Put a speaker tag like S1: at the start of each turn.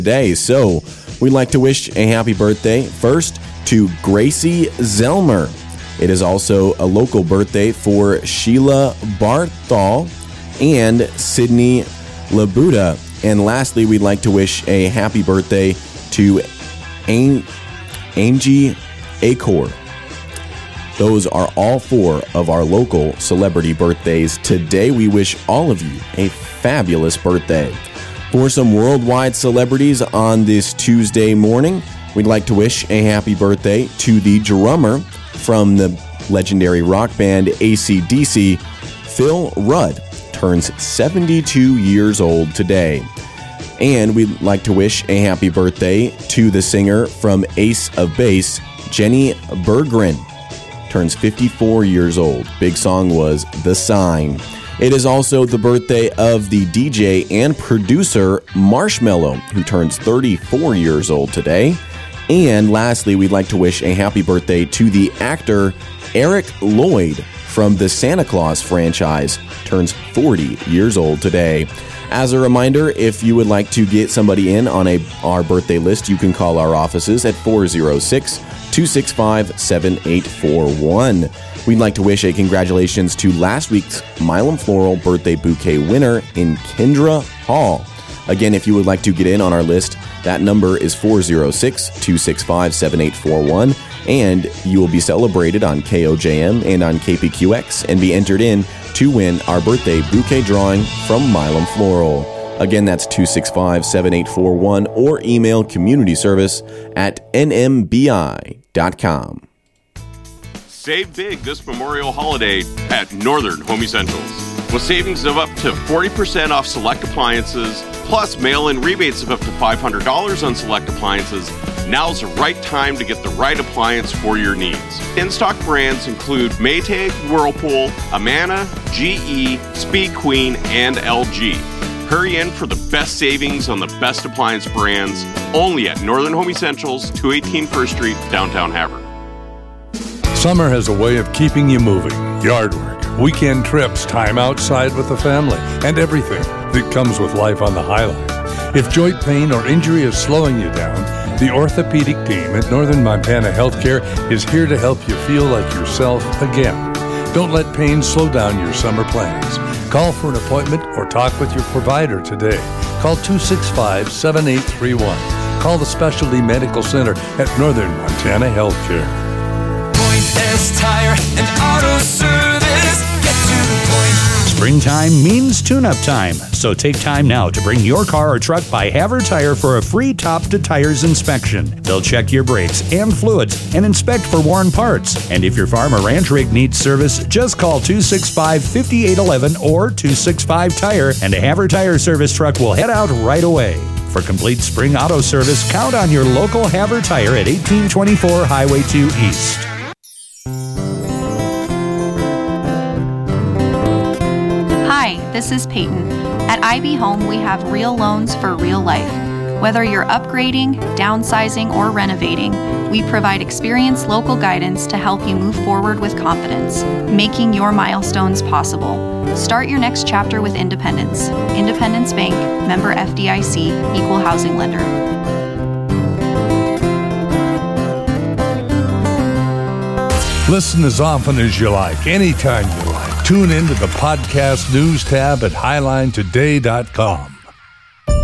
S1: today. So we'd like to wish a happy birthday first to Gracie Zelmer. It is also a local birthday for Sheila Barthol and Sydney Labuda. And lastly, we'd like to wish a happy birthday to Angie Acor. Those are all four of our local celebrity birthdays. Today, we wish all of you a fabulous birthday. For some worldwide celebrities on this Tuesday morning, we'd like to wish a happy birthday to the drummer from the legendary rock band AC/DC, Phil Rudd, turns 72 years old today. And we'd like to wish a happy birthday to the singer from Ace of Base, Jenny Berggren, turns 54 years old. Big song was The Sign. It is also the birthday of the DJ and producer Marshmello, who turns 34 years old today. And lastly, we'd like to wish a happy birthday to the actor Eric Lloyd from the Santa Claus franchise, turns 40 years old today. As a reminder, if you would like to get somebody in on our birthday list, you can call our offices at 406-265-7841. We'd like to wish a congratulations to last week's Milam Floral birthday bouquet winner in Kendra Hall. Again, if you would like to get in on our list, that number is 406-265-7841, and you will be celebrated on KOJM and on KPQX and be entered in to win our birthday bouquet drawing from Milam Floral. Again, that's 265-7841 or email communityservice@nmbi.com.
S2: Save big this Memorial holiday at Northern Home Essentials. With savings of up to 40% off select appliances, plus mail-in rebates of up to $500 on select appliances, now's the right time to get the right appliance for your needs. In-stock brands include Maytag, Whirlpool, Amana, GE, Speed Queen, and LG. Hurry in for the best savings on the best appliance brands, only at Northern Home Essentials, 218 First Street, downtown Havre.
S3: Summer has a way of keeping you moving. Yard work, weekend trips, time outside with the family, and everything that comes with life on the Highline. If joint pain or injury is slowing you down, the orthopedic team at Northern Montana Healthcare is here to help you feel like yourself again. Don't let pain slow down your summer plans. Call for an appointment or talk with your provider today. Call 265-7831. Call the Specialty Medical Center at Northern Montana Healthcare.
S4: Points Tire and Auto Service. Get to the point.
S5: Springtime means tune-up time, so take time now to bring your car or truck by Havre Tire for a free top-to-tires inspection. They'll check your brakes and fluids and inspect for worn parts. And if your farm or ranch rig needs service, just call 265-5811 or 265-TIRE, and a Havre Tire service truck will head out right away. For complete spring auto service, count on your local Havre Tire at 1824 Highway 2 East.
S6: Hi, this is Peyton. At IB Home, we have real loans for real life. Whether you're upgrading, downsizing, or renovating, we provide experienced local guidance to help you move forward with confidence, making your milestones possible. Start your next chapter with Independence. Independence Bank, member FDIC, equal housing lender.
S3: Listen as often as you like, anytime you like. Tune into the podcast news tab at HighlineToday.com.